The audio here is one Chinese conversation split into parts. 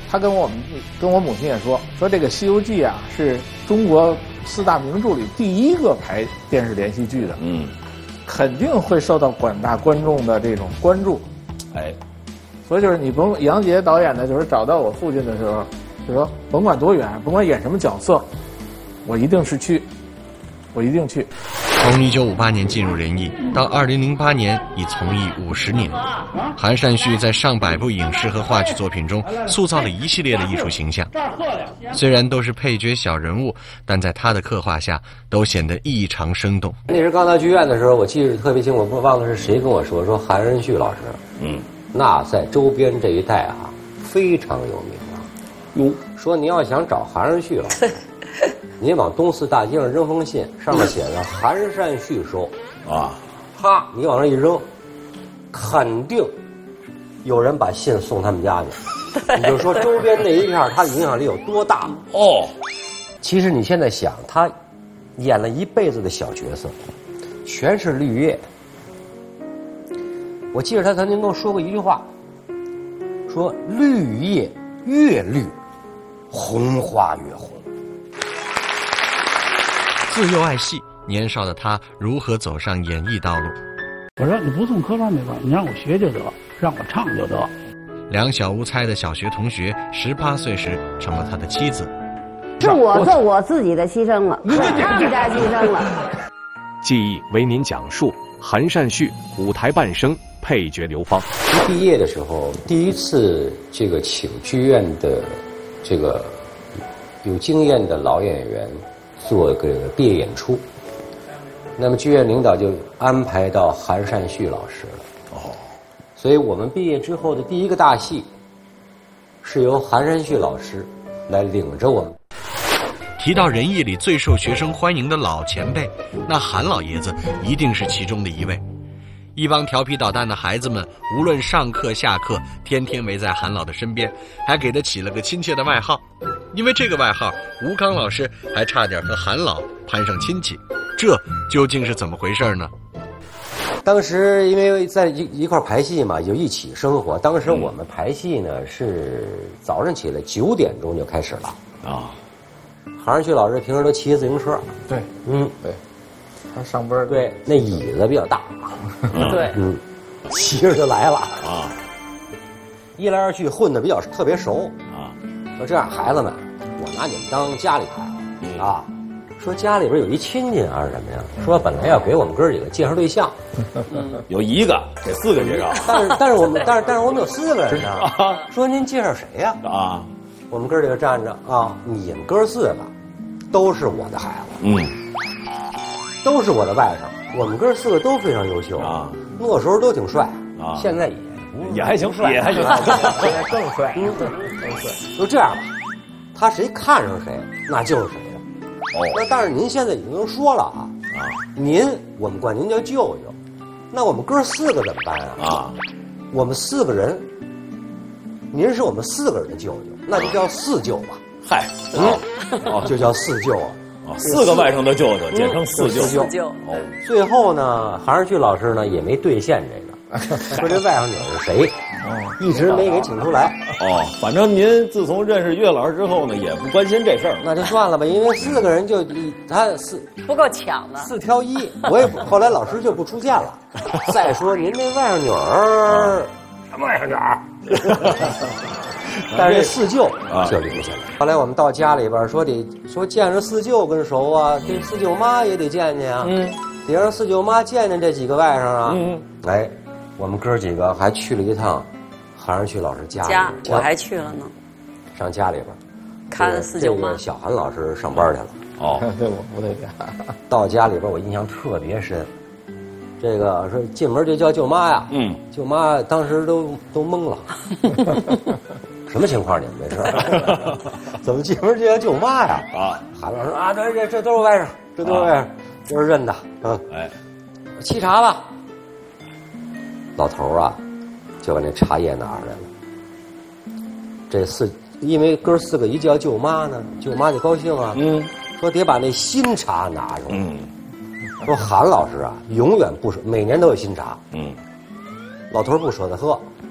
他跟我母亲也说这个《西游记》啊是中国4大名著里第一个拍电视连续剧的，肯定会受到广大观众的这种关注。 哎， 所以就是你甭杨洁导演呢，就是找到我父亲的时候，就说甭管多远，甭管演什么角色，我一定去。 从1958年进入人艺，到2008年已从艺50年，韩善旭在上百部影视和话剧作品中塑造了一系列的艺术形象。虽然都是配角小人物，但在他的刻画下，都显得异常生动。 那时刚到剧院的时候，我记得特别清楚，我不忘了是谁跟我说韩仁旭老师，那在周边这一带啊非常有名啊。哟，说你要想找韩仁旭老师。你往东四大街上扔封信，上面写着韩善旭收，啪，你往那一扔，肯定有人把信送他们家去。你就说周边那一片他的影响力有多大哦。其实你现在想，他演了一辈子的小角色，全是绿叶。我记得他曾经跟我说过一句话，说绿叶越绿，红花越红。 自幼爱戏，年少的他如何走上演艺道路？ 我说你不送科班没关系，你让我学就得，让我唱就得。 两小无猜的小学同学，18岁时成了他的妻子。 是我做我自己的牺牲了，为他们家牺牲了。 记忆为您讲述韩善旭舞台半生配角流芳。 毕业的时候，第一次这个请剧院的这个有经验的老演员做个毕业演出，那么剧院领导就安排到韩善旭老师了。所以我们毕业之后的第一个大戏，是由韩善旭老师来领着我们。 提到人艺里最受学生欢迎的老前辈，那韩老爷子一定是其中的一位。一帮调皮捣蛋的孩子们，无论上课下课，天天围在韩老的身边，还给他起了个亲切的外号。因为这个外号，吴康老师还差点和韩老攀上亲戚，这究竟是怎么回事呢？ 当时因为在一块排戏嘛，就一起生活。当时我们排戏呢是早上起来9点钟就开始了啊。韩仁旭老师平时都骑自行车， 对，对，他上班对，那椅子比较大， 对， 骑着就来了啊。一来二去混得特别熟啊。说这样，孩子们，我拿你们当家里孩子啊。说家里边有一亲戚还是什么呀？说本来要给我们哥几个介绍对象， 有一个给4个介绍， 但是我们有4个人呢。说您介绍谁呀？啊，我们哥几个站着啊，你们哥4个都是我的孩子，都是我的外甥。我们哥4个都非常优秀啊，那时候都挺帅啊，现在也还行，也还行， 现在更帅，更帅。 就这样吧，他谁看上谁，那就是谁。那但是您现在已经说了啊，我们管您叫舅舅，那我们哥4个怎么办啊？我们4个人，您是我们4个人的舅舅，那就叫4舅吧。 嗨， 就叫4舅啊 ，4个外甥的舅舅，简称4舅。 最后呢，韩仁旭老师呢也没兑现这个，说这外甥女是谁，一直没给请出来。 反正您自从认识岳老师之后呢，也不关心这事儿。 那就算了吧，因为4个人就他不够抢的 ，4挑1，我也后来老师就不出现了。再说您那外甥女儿，什么外甥女儿？但是这4舅就留下来。后来我们到家里边说见着4舅跟熟啊，这4舅妈也得见见啊，得让4舅妈见见这几个外甥啊。哎，我们哥几个还去了一趟韩仁旭老师家， 我还去了呢， 上家里边看4舅妈。 小韩老师上班去了。 对，我不在家。 到家里边我印象特别深。这个说进门就叫舅妈呀，舅妈当时都懵了，什么情况？你们没事？怎么进门就叫舅妈呀？韩老师啊，这都是外甥，这都是外甥，这是认的。沏茶吧。老头啊，就把那茶叶拿出来了。因为哥4个一叫舅妈呢，舅妈就高兴啊，说得把那新茶拿出来。说韩老师啊，永远不舍，每年都有新茶。老头不舍得喝，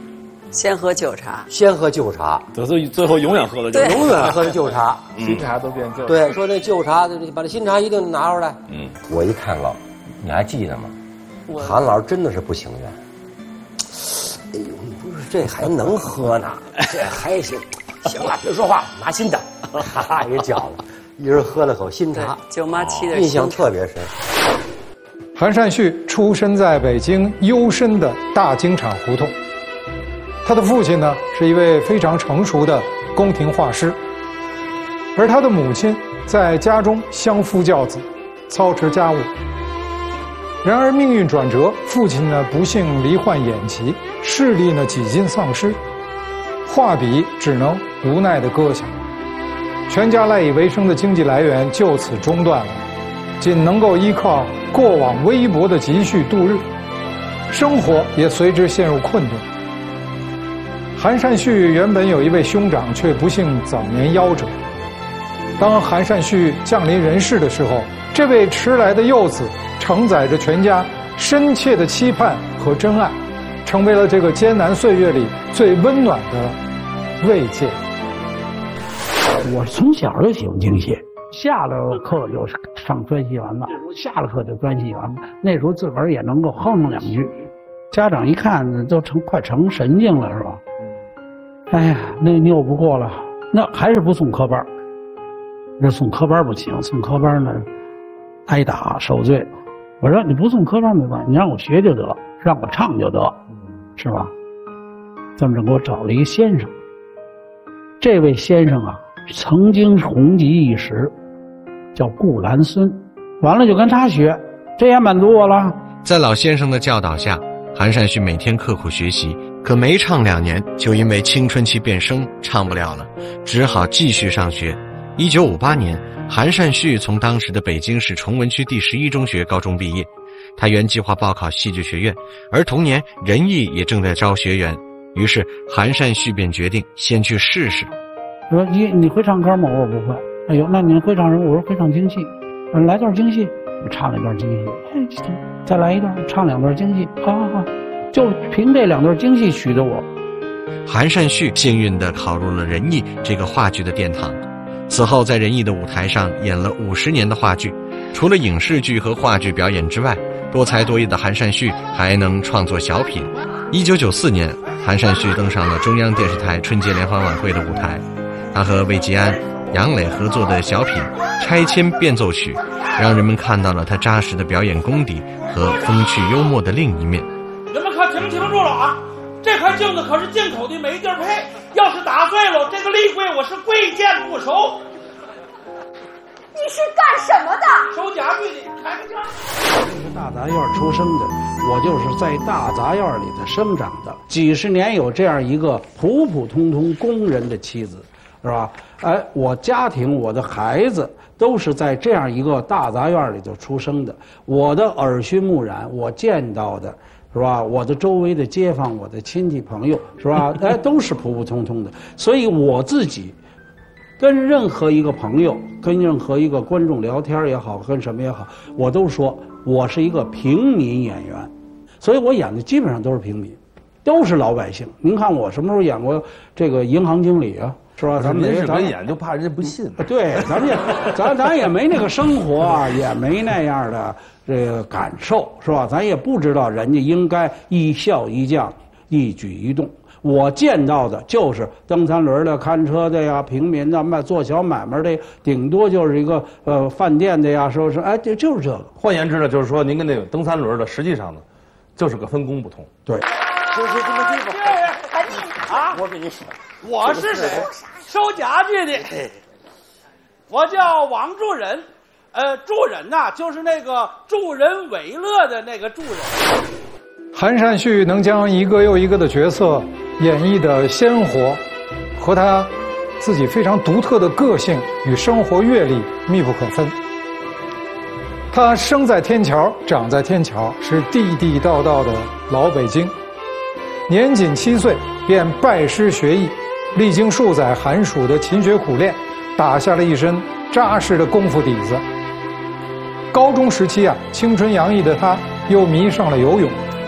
先喝旧茶， 先喝旧茶， 最后永远喝的就是永远喝的旧茶， 新茶都变旧。 对，说那旧茶，把这新茶一定拿出来。我一看老，你还记得吗？韩老师真的是不情愿。哎呦，不是这还能喝呢，这还行。行了，别说话，拿新的，哈哈，给搅了，一人喝了口新茶。 舅妈沏的， 印象特别深。 韩善旭出生在北京幽深的大经厂胡同，他的父亲呢是一位非常成熟的宫廷画师，而他的母亲在家中相夫教子，操持家务。然而命运转折，父亲呢不幸罹患眼疾，视力呢几近丧失，画笔只能无奈地搁下，全家赖以为生的经济来源就此中断了，仅能够依靠过往微薄的积蓄度日，生活也随之陷入困顿。韩善旭原本有一位兄长，却不幸早年夭折。当韩善旭降临人世的时候，这位迟来的幼子承载着全家深切的期盼和真爱，成为了这个艰难岁月里最温暖的慰藉。 我从小就喜欢京戏，下了课就上专戏完了，下了课就专戏完了。那时候自个儿也能够哼两句，家长一看都快成神经了，是吧？哎呀，那拗不过了，那还是不送科班。这送科班不行，送科班呢挨打受罪。我说你不送科班没关系，你让我学就得，让我唱就得，是吧？这么着给我找了一个先生，这位先生啊曾经红极一时，叫顾兰孙，完了就跟他学，这也满足我了。 在老先生的教导下，韩善旭每天刻苦学习，可没唱2年，就因为青春期变声唱不了了，只好继续上学。1958年，韩善旭从当时的北京市崇文区第11中学高中毕业。他原计划报考戏剧学院，而同年仁义也正在招学员，于是韩善旭便决定先去试试。 我说你会唱歌吗？我说不会。哎呦，那你会唱什么？我说会唱京戏。来段京戏，我唱了一段京戏。哎，再来一段，唱2段京戏。好，就凭这2段京戏取得我。 韩善旭幸运地考入了仁义这个话剧的殿堂。此后在仁义的舞台上演了50年的话剧，除了影视剧和话剧表演之外，多才多艺的韩善旭还能创作小品。1994年，韩善旭登上了中央电视台春节联欢晚会的舞台，他和魏吉安、杨磊合作的小品《拆迁变奏曲》，让人们看到了他扎实的表演功底和风趣幽默的另一面。 你们可听清楚了啊！这块镜子可是进口的，没地儿配。要是打碎了，这个立柜我是贵贱不收。 你是干什么的？ 收家具的，开个价。 我是大杂院出生的，我就是在大杂院里头生长的，几十年有这样一个普普通通工人的妻子，是吧？哎，我家庭，我的孩子都是在这样一个大杂院里头出生的，我的耳濡目染，我见到的。是吧？我的周围的街坊，我的亲戚朋友，是吧？哎，都是普普通通的。所以我自己跟任何一个朋友，跟任何一个观众聊天也好，跟什么也好，我都说我是一个平民演员。所以我演的基本上都是平民，都是老百姓。您看我什么时候演过这个银行经理啊？是吧？咱们是没演，就怕人家不信。 对，咱也没那个生活啊，也没那样的这个感受，是吧？咱也不知道人家应该一笑一将，一举一动。我见到的就是蹬3轮的、看车的呀，平民的、做小买卖的，顶多就是一个饭店的呀，是不是？哎，就是这个。 换言之呢，就是说您跟那个蹬3轮的，实际上呢，就是个分工不同。 对。 就是这么地方。啊！ 我跟你说， 我是谁？收家具的。我叫王助人。助人呐，就是那个助人为乐的那个助人。 韩善旭能将一个又一个的角色演绎的鲜活，和他自己非常独特的个性与生活阅历密不可分。他生在天桥，长在天桥，是地地道道的老北京。年仅7岁便拜师学艺，历经数载寒暑的勤学苦练，打下了一身扎实的功夫底子。高中时期啊，青春洋溢的他又迷上了游泳。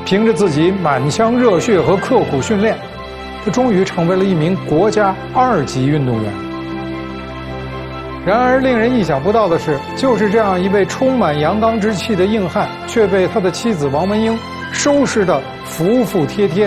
凭着自己满腔热血和刻苦训练，他终于成为了一名国家2级运动员。然而，令人意想不到的是，就是这样一位充满阳刚之气的硬汉，却被他的妻子王文英收拾得服服帖帖。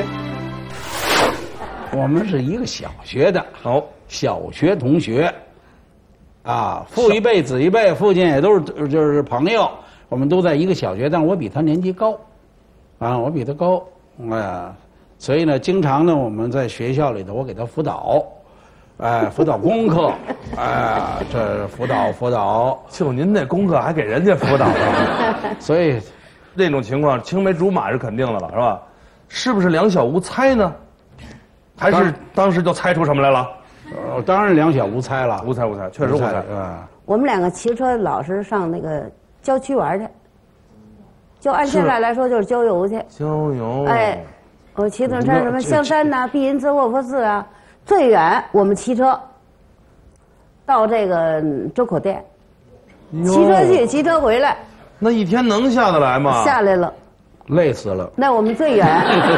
我们是一个小学的，小学同学，啊，父一辈子一辈，父亲也都是就是朋友，我们都在一个小学，但是我比他年纪高，啊，我比他高，所以呢，经常呢，我们在学校里头，我给他辅导。辅导功课，这辅导， 就您那功课还给人家辅导了， 所以这种情况青梅竹马是肯定的了，是吧？是不是两小无猜呢？还是当时就猜出什么来了？ 当然两小无猜了， 无猜，确实无猜。 我们2个骑车老是上那个郊区玩去，就按现在来说就是郊游去。 郊游。 我骑自行车什么香山呐、碧云寺、卧佛寺啊。最远我们骑车到这个周口店，骑车去，骑车回来。 那一天能下得来吗？ 下来了， 累死了。 那我们最远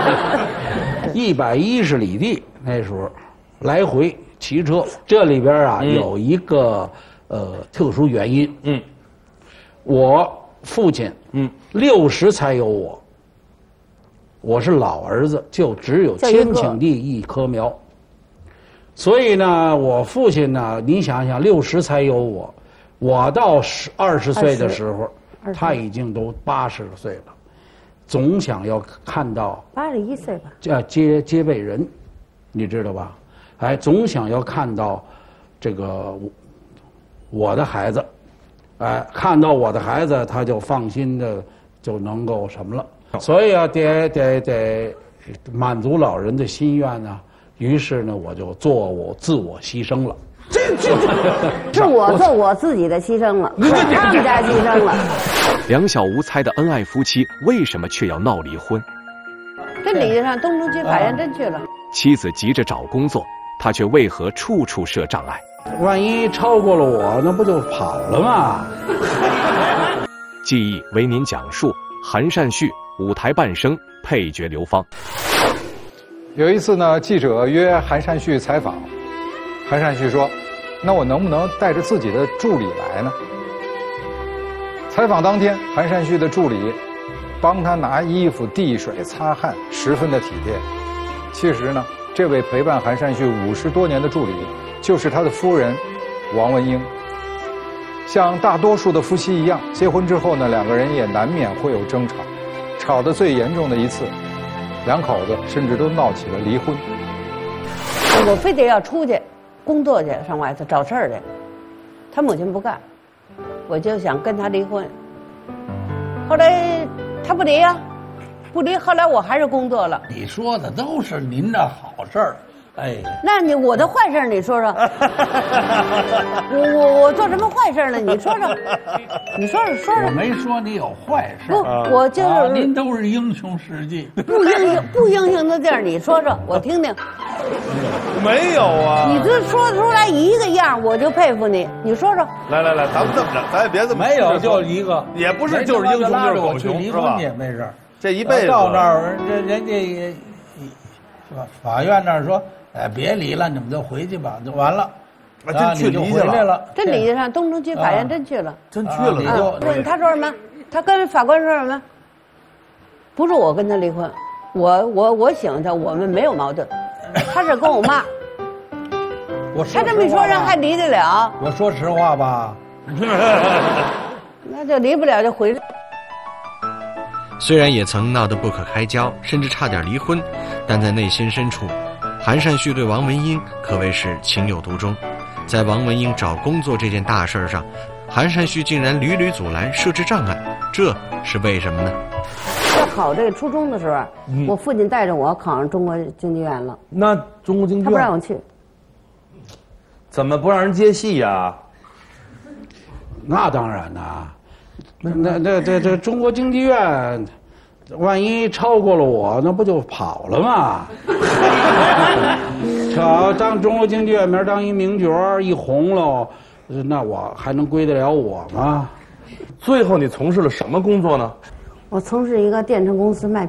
110里地，那时候来回骑车。这里边啊有一个特殊原因。我父亲60才有我，我是老儿子，就只有千顷地一棵苗。所以呢，我父亲呢，你想想，60才有我，我到20岁的时候，他已经都80岁了，总想要看到 81岁吧， 接辈人，你知道吧？总想要看到这个我的孩子，看到我的孩子，他就放心的就能够什么了。所以啊，得满足老人的心愿呢。于是呢，我就自我牺牲了。 是我做我自己的牺牲了，在他们家牺牲了。 两小无猜的恩爱夫妻，为什么却要闹离婚？ 这理论上，东城区法院真去了。 妻子急着找工作，他却为何处处设障碍？ 万一超过了我，那不就跑了吗？ 记忆为您讲述韩善旭舞台伴生，配角刘芳。 有一次呢，记者约韩善旭采访，韩善旭说：“那我能不能带着自己的助理来呢？”采访当天，韩善旭的助理帮他拿衣服、递水、擦汗，十分的体贴。其实呢，这位陪伴韩善旭50多年的助理，就是他的夫人王文英。像大多数的夫妻一样，结婚之后呢，2个人也难免会有争吵，吵得最严重的一次。2口子甚至都闹起了离婚。 我非得要出去工作去，上外头找事儿去。他母亲不干，我就想跟他离婚。后来他不离呀，不离。后来我还是工作了。 你说的都是您的好事儿， 那我的坏事你说说。我做什么坏事了？你说说，你说说。 我没说你有坏事。 不，我就是。 您都是英雄事迹。 不英雄的地儿，你说说，我听听。 没有啊。 你这说出来一个样，我就佩服你。你说说。 来，咱们这么着，咱也别这么。 没有就一个， 也不是就是英雄就是狗熊， 离婚也没事。 这一辈子到那儿，人家也是吧？法院那儿说。别离了，你们就回去吧，就完了。 真去离去了。 真理上，东城区法院真去了。 真去了。 你就问他说什么？他跟法官说什么？不是我跟他离婚，我喜欢他，我们没有矛盾。他是跟我骂。他这么一说，人还离得了？ 我说实话吧。 那就离不了，就回来。 虽然也曾闹得不可开交，甚至差点离婚，但在内心深处。韩善旭对王文英可谓是情有独钟，在王文英找工作这件大事上，韩善旭竟然屡屡阻拦，设置障碍，这是为什么呢？ 要考这个初中的时候，我父亲带着我考上中国经济院了。 那中国经济院他不让我去， 怎么不让人接戏呀？ 那当然呐，这中国经济院。万一超过了我，那不就跑了吗？瞧，当中国经济院名当一名角一红了，那我还能归得了我吗？ 最后你从事了什么工作呢？ 我从事一个电车公司卖票，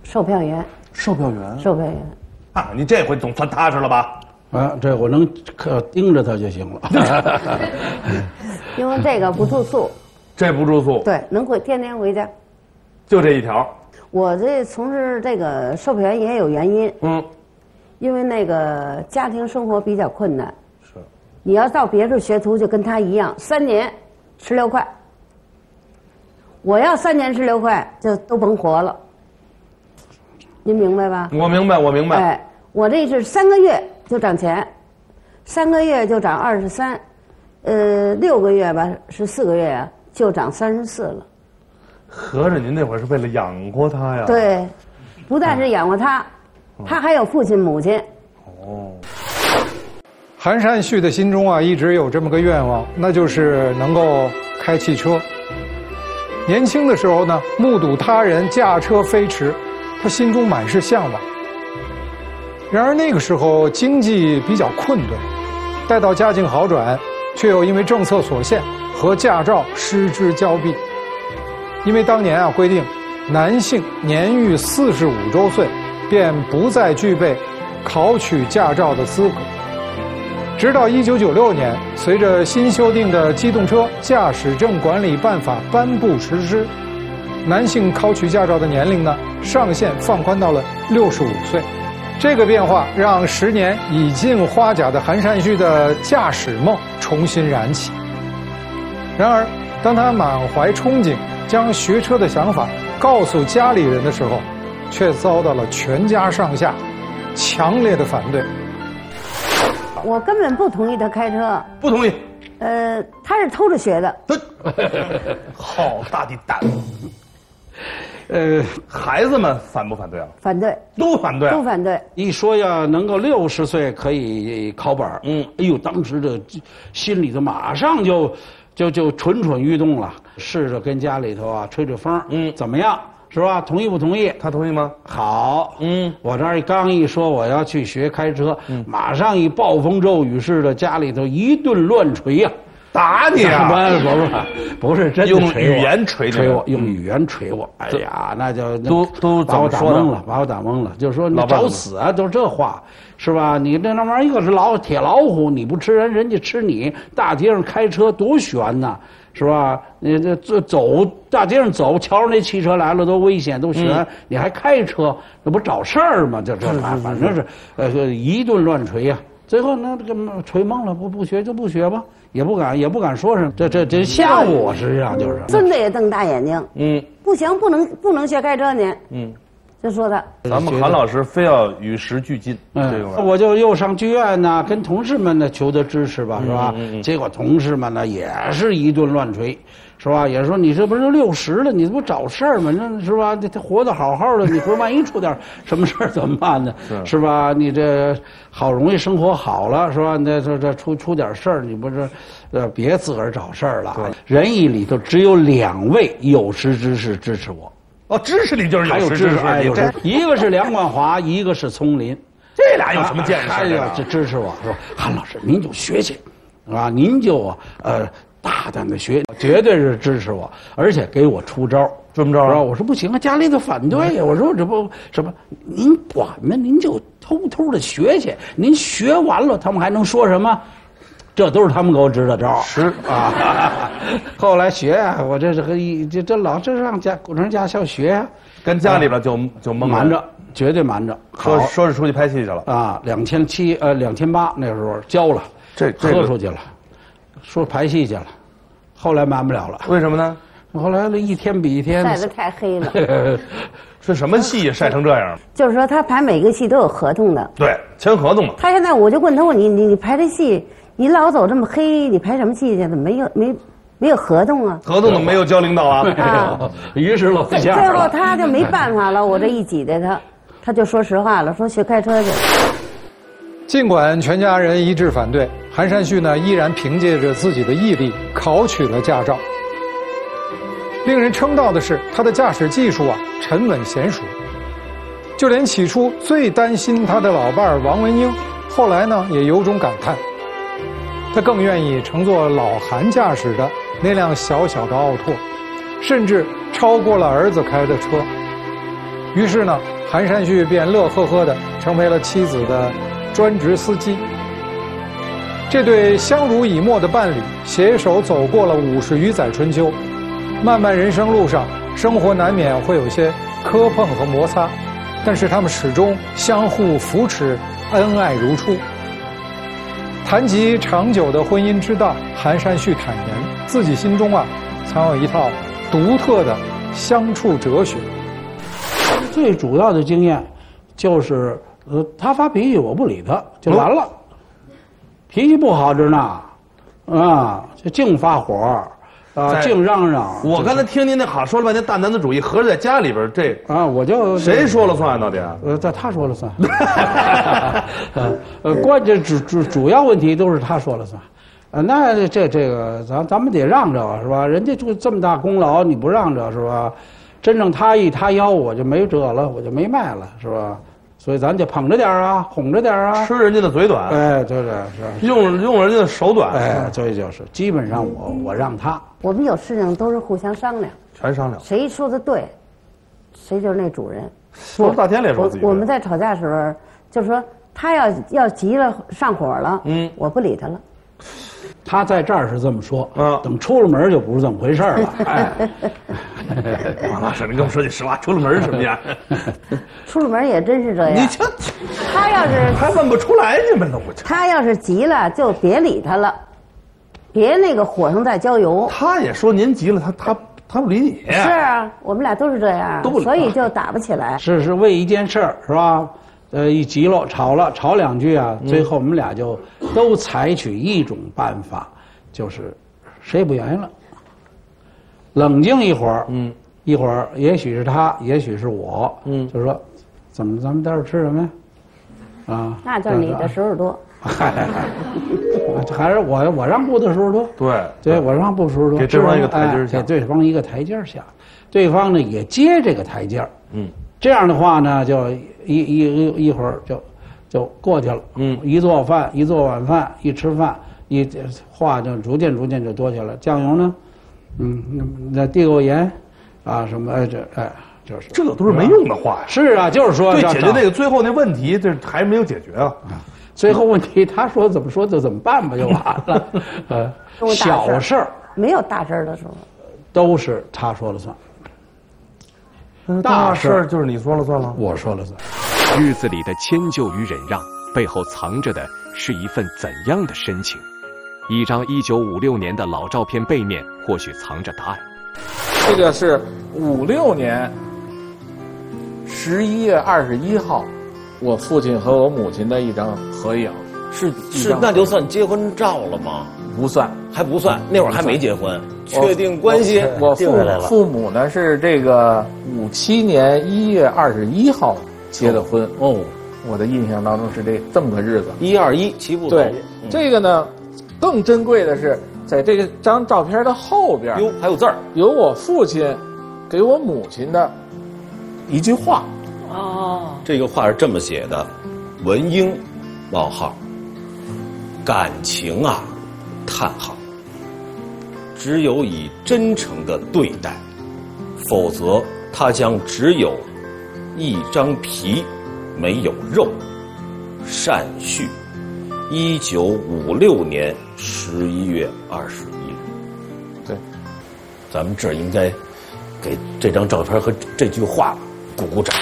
售票员。 售票员。 售票员。 啊，你这回总算踏实了吧？ 啊，这我能盯着他就行了。 因为这个不住宿。 这不住宿。 对，能天天回家。 就这一条。 我这从事这个售票员也有原因。因为那个家庭生活比较困难。是。你要到别处学徒，就跟他一样，3年16块。我要3年16块，就都甭活了。您明白吧？ 我明白，我明白。 哎，我这是3个月就涨钱，3个月就涨23，6个月吧14个月啊，就涨34了。 合着您那会儿是为了养活他呀？ 对，不但是养活他，他还有父亲母亲。 哦。韩善旭的心中啊，一直有这么个愿望，那就是能够开汽车。年轻的时候呢，目睹他人驾车飞驰，他心中满是向往。然而那个时候经济比较困顿，待到家境好转，却又因为政策所限和驾照失之交臂。因为当年啊规定，男性年逾45周岁便不再具备考取驾照的资格。直到1996年，随着新修订的《机动车驾驶证管理办法》颁布实施，男性考取驾照的年龄呢上限放宽到了65岁。这个变化让10年已近花甲的韩善旭的驾驶梦重新燃起。然而，当他满怀憧憬将学车的想法告诉家里人的时候，却遭到了全家上下强烈的反对。 我根本不同意他开车。 不同意。 他是偷着学的。 好大的胆！孩子们反不反对啊？ 反对。 都反对。 都反对。 一说要能够60岁可以考本，哎呦，当时这心里头马上就蠢蠢欲动了，试着跟家里头啊吹吹风，怎么样？是吧？同意不同意？ 他同意吗？ 好，我这儿刚一说我要去学开车，马上一暴风骤雨似的，家里头一顿乱锤呀， 打你啊！ 不是真的用语言锤我，用语言锤我。哎呀，那就都把我打懵了，把我打懵了。就是说你找死啊，都是这话，是吧？你这那玩意儿一个是铁老虎，你不吃人，人家吃你。大街上开车多悬呐！是吧？你这走大街上走，瞧着那汽车来了多危险，都悬，你还开车，那不找事儿吗？这反正是一顿乱锤呀。最后那这个锤懵了，不学就不学吧，也不敢说什么。这吓唬我，实际上就是。 孙子也瞪大眼睛，不行，不能学开车呢。就说他。 咱们韩老师非要与时俱进，这个我就又上剧院呢，跟同事们呢求得支持吧，是吧？结果同事们呢也是一顿乱锤，是吧？也说你这不是60了，你这不找事儿吗？那是吧？他活得好好的，你说万一出点什么事儿怎么办呢？是吧？你这好容易生活好了，是吧？那这出点事儿，你不是别自个儿找事儿了。仁义里头只有2位有识之士支持我。 哦，支持你就是有识之士， 一个是梁冠华，一个是丛林， 这俩有什么见识？ 哎呀，这支持我说，韩老师您就学去，啊，您就大胆的学，绝对是支持我，而且给我出招， 怎么着啊？ 我说不行啊，家里头反对呀，我说这不什么，您管呢？您就偷偷的学去，您学完了，他们还能说什么？这都是他们给我支的招是啊。后来学啊，我这老这让古城驾校学啊， 跟家里边就瞒着，绝对瞒着。 说是出去拍戏去了啊，2700那时候交了，喝出去了，说拍戏去了，后来瞒不了了。 为什么呢？ 后来一天比一天晒得太黑了。 是什么戏晒成这样？ 就是说他排每个戏都有合同的。 对，签合同了。 他现在我就问他，我你排这戏。你老走这么黑，你排什么戏去？怎么没有合同啊？ 合同怎么没有交领导啊？ 于是落下。 最后他就没办法了，我这一挤兑他就说实话了，说学开车去。 尽管全家人一致反对，韩善旭呢依然凭借着自己的毅力考取了驾照。令人称道的是，他的驾驶技术啊沉稳娴熟，就连起初最担心他的老伴王文英，后来呢也有种感叹。他更愿意乘坐老韩驾驶的那辆小小的奥拓，甚至超过了儿子开的车。于是呢， 韩善旭便乐呵呵地成为了妻子的专职司机。这对相濡以沫的伴侣携手走过了50余载春秋，漫漫人生路上，生活难免会有些磕碰和摩擦，但是他们始终相互扶持，恩爱如初。谈及长久的婚姻之道，韩善旭坦言，自己心中藏有一套独特的相处哲学。 最主要的经验就是，他发脾气我不理他就完了，脾气不好着呢，就净发火。净嚷嚷！ 我刚才听您那好说了半天大男子主义，合着在家里边这我就谁说了算到底？ 他说了算。关键主要问题都是他说了算。那这个咱们得让着是吧？人家就这么大功劳，你不让着是吧？真正他意他要，我就没辙了，我就没卖了是吧？所以咱就捧着点哄着点吃人家的嘴短， 就是用人家的手短， 所以就是基本上我让他。 我们有事情都是互相商量， 全商量， 谁说的对，谁就是那主人。 说大天来说自己。 我们在吵架的时候，就说他要急了上火了，我不理他了。 他在这儿是这么说，等出了门就不是这么回事了。 王老师，你跟我说句实话，出了门什么样？ 出了门也真是这样。 你瞧， 他要是还问不出来，你们都不。 他要是急了，就别理他了，别那个火上再浇油。 他也说您急了，他不理你。 是啊，我们俩都是这样，所以就打不起来。 是为一件事儿是吧？一急了，吵2句最后我们俩就都采取一种办法，就是谁也不愿意了，冷静一会儿，一会儿也许是他，也许是我，就说怎么咱们待会儿吃什么呀？ 那就是你的时候多。 还是我让步的时候多。对，我让步的时候多， 给对方一个台阶下， 给对方一个台阶下，对方呢也接这个台阶这样的话呢，就一会儿就过去了。一做饭，一做晚饭，一吃饭，话就逐渐就多起来了。酱油呢，那递给我盐，什么就是这都是没用的话呀。 是啊，就是说对解决那个最后那问题，这还没有解决啊。 最后问题他说怎么说就怎么办吧，就完了。小事儿没有大事儿的时候， 都是他说了算。 大事就是你说了算了， 我说了算。 日子里的迁就与忍让，背后藏着的是一份怎样的深情？一张1956年的老照片背面，或许藏着答案。 这个是56年11月21号，我父亲和我母亲的一张合影。 是，那就算结婚照了吗？ 不算， 还不算，那会儿还没结婚，确定关系。 我父母呢是这个57年1月21号结的婚。我的印象当中是这么个日子 ，121齐步走。 对，这个呢，更珍贵的是在这张照片的后边， 还有字儿， 有我父亲给我母亲的一句话。 这个话是这么写的：文英，冒号，感情叹号，只有以真诚的对待，否则他将只有一张皮，没有肉。善序，1956年11月21日。 对， 咱们这儿应该给这张照片和这句话鼓鼓掌。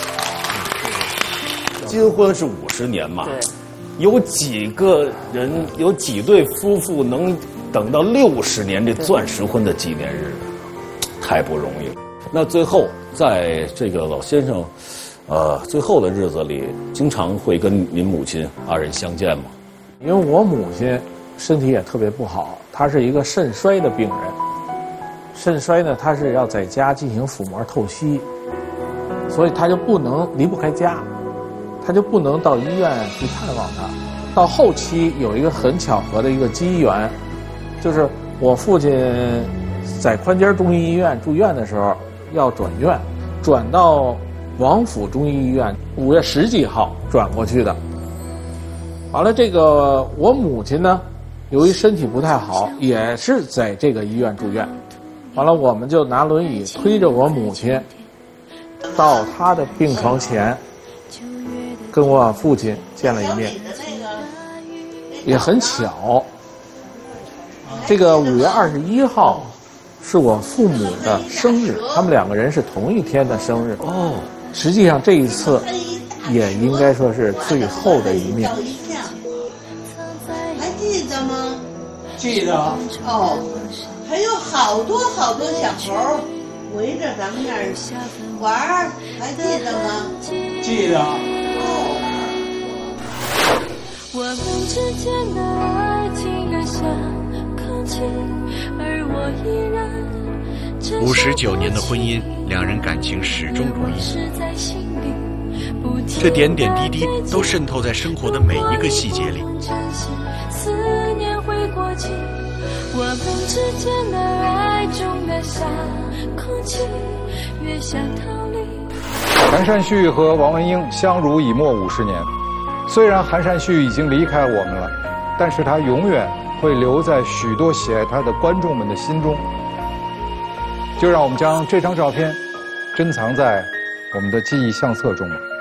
金婚是50年嘛？有几个人，有几对夫妇能等到60年这钻石婚的纪念日？太不容易了。那最后，在这个老先生，最后的日子里，经常会跟您母亲2人相见吗？ 因为我母亲身体也特别不好，她是一个肾衰的病人。肾衰呢，她是要在家进行腹膜透析，所以她就离不开家。他就不能到医院去探望他。到后期有一个很巧合的一个机缘，就是我父亲在宽街中医医院住院的时候要转院，转到王府中医医院，5月10几号转过去的。完了，这个我母亲呢，由于身体不太好，也是在这个医院住院。完了，我们就拿轮椅推着我母亲到他的病床前，跟我父亲见了一面。也很巧，这个5月21号是我父母的生日，他们2个人是同一天的生日。哦，实际上这一次也应该说是最后的一面。 还记得吗？ 记得。 哦，还有好多好多小猴围着咱们那儿玩儿，还记得吗？ 记得。 我们之间的爱情更像空气，而我依然 59年的婚姻，2人感情始终如一。这点点滴滴都渗透在生活的每一个细节里。 思念会过期，我们之间的爱重得像空气，越想逃离。 韩善旭和王文英相濡以沫50年。虽然韩善旭已经离开我们了，但是他永远会留在许多喜爱他的观众们的心中。就让我们将这张照片珍藏在我们的记忆相册中吧。